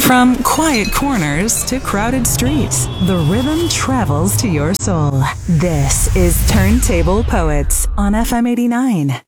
From quiet corners to crowded streets, the rhythm travels to your soul. This is Turntable Poets on FM 89.